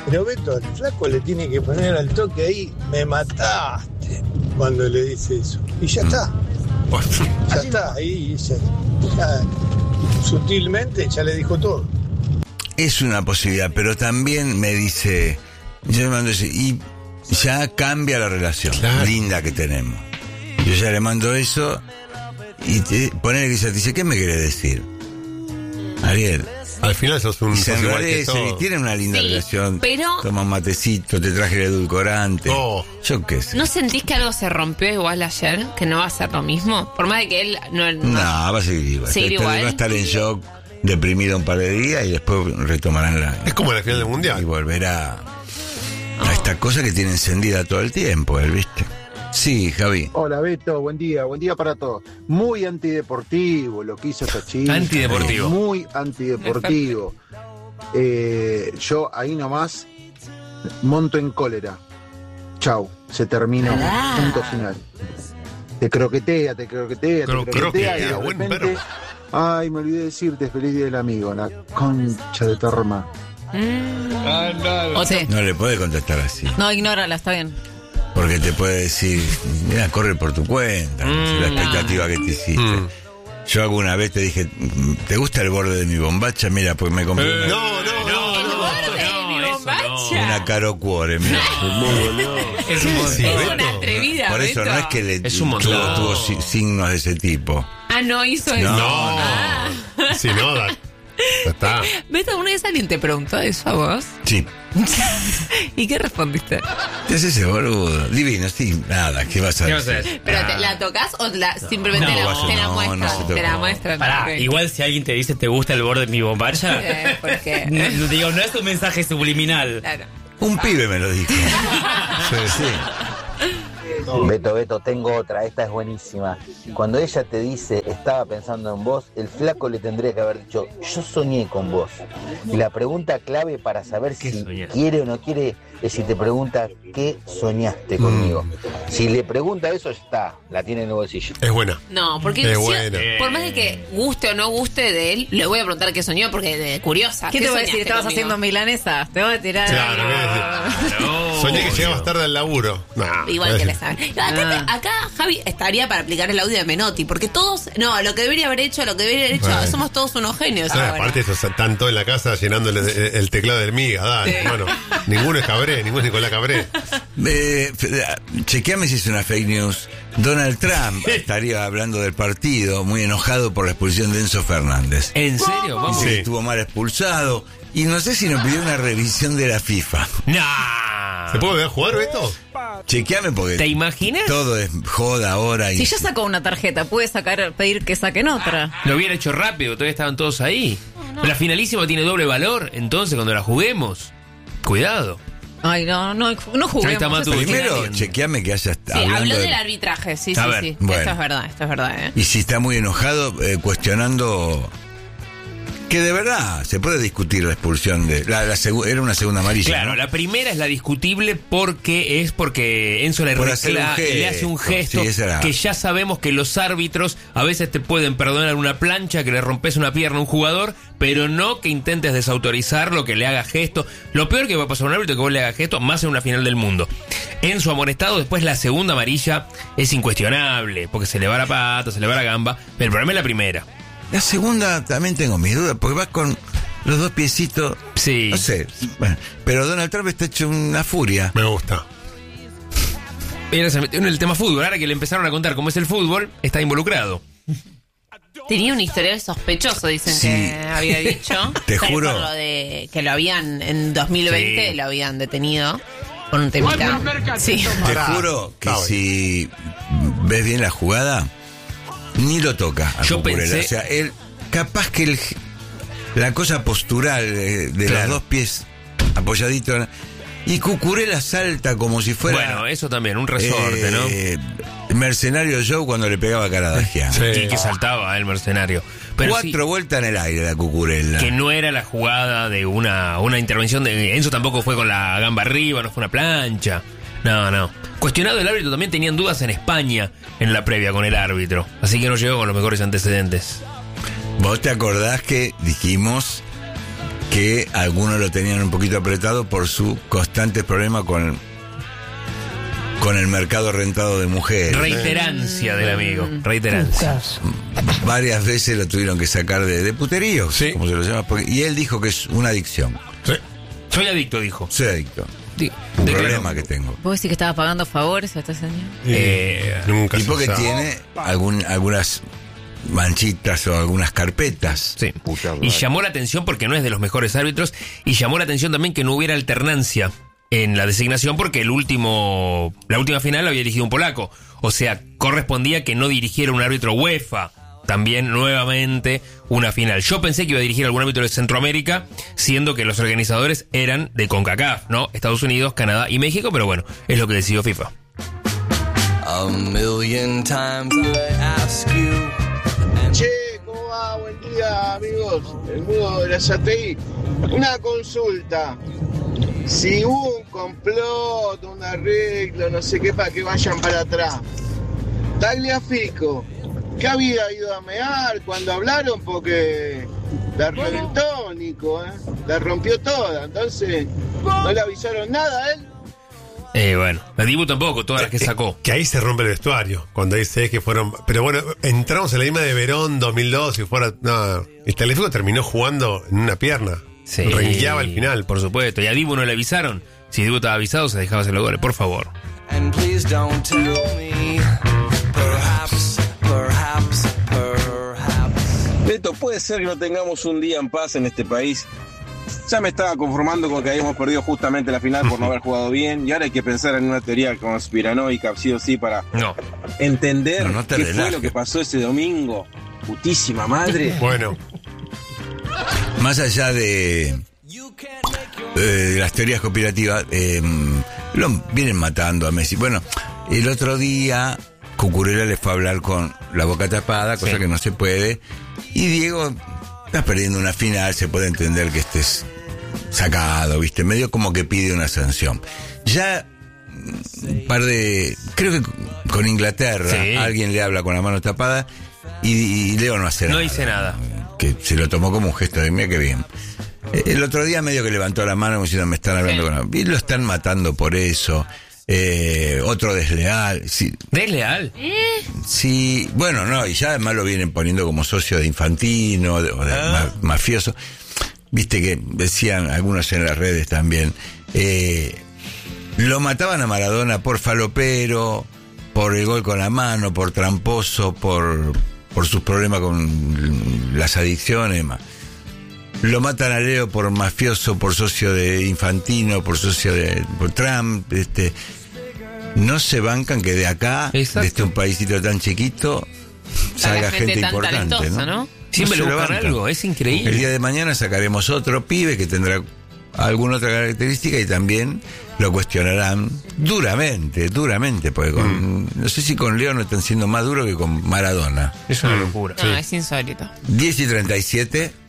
Pero Beto, al flaco le tiene que poner al toque ahí, me mataste, cuando le dice eso. Y ya está. Ya está, ahí ya sutilmente ya le dijo todo. Es una posibilidad, pero también me dice, yo le mando ese, y ya cambia la relación linda que tenemos. Yo ya le mando eso y ponele que ella te dice, ¿qué me quiere decir? Ariel. Al final sos un... Se enrolece y tienen una linda relación. Pero... Toma un matecito, te traje el edulcorante. Yo qué sé. ¿No sentís que algo se rompió igual ayer? ¿Que no va a ser lo mismo? Por más de que él no va a seguir igual. Va a estar en shock, deprimido un par de días y después retomarán la... Es como la final del Mundial. Y volverá a esta cosa que tiene encendida todo el tiempo, ¿viste? Sí, Javi. Hola, Beto, buen día para todos. Muy antideportivo lo que hizo esta chica. Antideportivo. Muy antideportivo. Yo ahí nomás monto en cólera. Chau, se terminó. Punto final. Te croquetea. Y de repente, ay, me olvidé decirte feliz día del amigo. La concha de tu hermana. No le puede contestar así. No, ignórala, está bien. Porque te puede decir, mira, corre por tu cuenta, la expectativa que te hiciste. Yo alguna vez te dije, ¿te gusta el borde de mi bombacha? Mira, pues me compré una Caro Cuore, mira. Es una atrevida. Por eso Beto. no es que le tuvo signos de ese tipo. No hizo eso. No. Si no, ya está. Beto, ¿alguna vez alguien te preguntó eso a vos? Sí. ¿Y qué respondiste? ¿Qué es ese boludo? Divino, sí, nada, ¿qué vas a decir? ¿Pero la tocas o simplemente te la muestran? No te la muestran. Pará, Okay. igual si alguien te dice te gusta el borde de mi bombacha, ¿Por qué? no es un mensaje subliminal. Claro. Un pibe me lo dijo. Sí. Beto, tengo otra, esta es buenísima. Cuando ella te dice, estaba pensando en vos, el flaco le tendría que haber dicho, yo soñé con vos. Y la pregunta clave para saber si quiere o no quiere es si te pregunta, ¿qué soñaste conmigo? Si le pregunta eso, ya está, la tiene en el bolsillo. Es buena. No, porque por más de que guste o no guste de él, le voy a preguntar qué soñó, porque curiosa. ¿Qué te voy a decir? ¿Estabas haciendo milanesas? Te voy a tirar. Claro, soñé que llegabas tarde al laburo. Igual que le saben. Acá Javi estaría para aplicar el audio de Menotti, porque todos, lo que debería haber hecho, somos todos unos genios. Aparte, eso están todos en la casa llenándole el teclado de miga, dale. Sí. Bueno, ninguno es Cabré, ninguno es Nicolás Cabré. Chequeame si es una fake news. Donald Trump estaría hablando del partido, muy enojado por la expulsión de Enzo Fernández. ¿En serio? Vamos. Dice que estuvo mal expulsado. Y no sé si nos pidió una revisión de la FIFA. ¿Se puede ver a jugar, Beto? Chequeame porque... ¿Te imaginas? Todo es joda ahora. Si ya sacó una tarjeta, puede pedir que saquen otra. Lo hubiera hecho rápido, todavía estaban todos ahí. La finalísima tiene doble valor, entonces cuando la juguemos, cuidado. Ay, no juguemos. Primero, chequeame que haya... Sí, habló del arbitraje, sí. Bueno. Esto es verdad. Y si está muy enojado, cuestionando... Que de verdad se puede discutir la expulsión de... era una segunda amarilla. Claro, ¿no? La primera es la discutible porque Enzo le hace un gesto que ya sabemos que los árbitros a veces te pueden perdonar una plancha, que le rompes una pierna a un jugador, pero no que intentes desautorizarlo, que le haga gesto. Lo peor que va a pasar a un árbitro es que vos le hagas gesto, más en una final del mundo. Enzo amonestado, después la segunda amarilla es incuestionable, porque se le va la pata, se le va la gamba, pero el problema es la primera. La segunda también tengo mis dudas, porque va con los dos piecitos. Sí. No sé. Bueno, pero Donald Trump está hecho una furia. Me gusta. Mira, se metió en el tema fútbol. Ahora que le empezaron a contar cómo es el fútbol, está involucrado. Tenía un historial sospechoso, dicen que había dicho. Te juro. Por lo de que lo habían, en 2020, lo habían detenido por un temita. Sí. Te juro que si ves bien la jugada... Ni lo toca a Cucurella. Pensé... O sea, él, capaz que la cosa postural de los dos pies apoyaditos, y Cucurella salta como si fuera... Bueno, eso también, un resorte, ¿no? Mercenario Joe cuando le pegaba a Caradagian. Sí, que saltaba el mercenario. Pero 4 vueltas en el aire la Cucurella. Que no era la jugada de una intervención de... Enzo tampoco fue con la gamba arriba, no fue una plancha. No. Cuestionado el árbitro, también tenían dudas en España en la previa con el árbitro. Así que no llegó con los mejores antecedentes. ¿Vos te acordás que dijimos que algunos lo tenían un poquito apretado por su constante problema con el mercado rentado de mujeres. Reiterancia del amigo. Reiterancia. Varias veces lo tuvieron que sacar de puterío, sí, como se lo llama, y él dijo que es una adicción. Sí. Soy adicto, dijo. Soy adicto. Un problema que tengo. ¿Vos decís que estaba pagando favores a este señor? Nunca. Y porque tiene algunas manchitas o algunas carpetas. Sí. Y llamó la atención porque no es de los mejores árbitros, y llamó la atención también que no hubiera alternancia en la designación, porque la última final la había dirigido un polaco. O sea, correspondía que no dirigiera un árbitro UEFA también nuevamente una final. Yo pensé que iba a dirigir algún árbitro de Centroamérica, siendo que los organizadores eran de CONCACAF, ¿no? Estados Unidos, Canadá y México, pero bueno, es lo que decidió FIFA. Che, ¿cómo va? Buen día, amigos. El mudo de la Satei. Una consulta. Si hubo un complot, un arreglo, no sé qué, para que vayan para atrás. Tagliafico, ¿qué había ido a mear cuando hablaron? Porque la reventó, Nico, la rompió toda. Entonces, ¿no le avisaron nada a él? Bueno, la Dibu tampoco, todas las que sacó. Que ahí se rompe el vestuario, cuando dice que fueron... Pero bueno, entramos en la misma de Verón 2002 y fuera... No, el Tagliafico terminó jugando en una pierna. Sí, renqueaba al final. Por supuesto. ¿Y a Dibu no le avisaron? Si Dibu estaba avisado, se dejaba hacer los goles, por favor. Beto, ¿puede ser que no tengamos un día en paz en este país? Ya me estaba conformando con que habíamos perdido justamente la final por no haber jugado bien, y ahora hay que pensar en una teoría conspiranoica, sí o sí, para entender qué fue lo que pasó ese domingo. Putísima madre. Bueno. Más allá de las teorías conspirativas, lo vienen matando a Messi. Bueno, el otro día Cucurella le fue a hablar con la boca tapada, cosa que no se puede. Y Diego, estás perdiendo una final, se puede entender que estés sacado, ¿viste? Medio como que pide una sanción. Ya un par de... Creo que con Inglaterra alguien le habla con la mano tapada y Leo no hace nada. No dice nada. Que se lo tomó como un gesto de mira que bien. El otro día medio que levantó la mano como diciendo me están hablando con... Y lo están matando por eso. Otro desleal. Sí. ¿Desleal? Sí, bueno, no, y ya además lo vienen poniendo como socio de Infantino o de mafioso. Viste que decían algunos en las redes también. Lo mataban a Maradona por falopero, por el gol con la mano, por tramposo, por sus problemas con las adicciones. Lo matan a Leo por mafioso, por socio de Infantino, por Trump. No se bancan que de acá, de un paísito tan chiquito, salga gente importante, ¿no? Siempre le buscan algo, es increíble. El día de mañana sacaremos otro pibe que tendrá alguna otra característica y también lo cuestionarán duramente, porque no sé si con Leo no están siendo más duros que con Maradona. Es una locura. No, es insólito. 10:37.